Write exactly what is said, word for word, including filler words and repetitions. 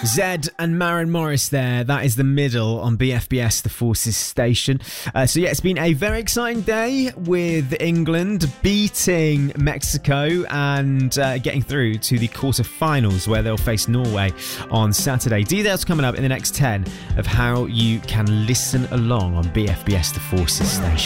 Zed and Maren Morris there. That is the middle on B F B S, the Forces station. Uh, so yeah, it's been a very exciting day with England beating Mexico and uh, getting through to the quarterfinals where they'll face Norway on Saturday. Details coming up in the next ten of how you can listen along on B F B S, the Forces station.